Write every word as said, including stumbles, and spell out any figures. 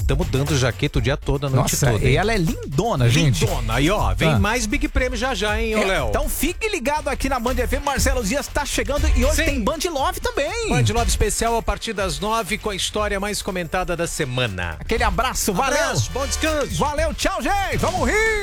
estamos dando jaqueta o dia todo, a noite Nossa, toda. e hein? ela é lindona, gente. Lindona. Aí, ó, vem Ah. mais Big Prêmio já já, hein, ô É, Léo? então fique ligado aqui na Band F M. Marcelo Dias tá chegando e hoje Sim. tem Band Love também. Band Love especial a partir das nove com a história mais comentada da semana. Aquele abraço, valeu. Abraço, bom descanso. Valeu, tchau, gente. Vamos rir.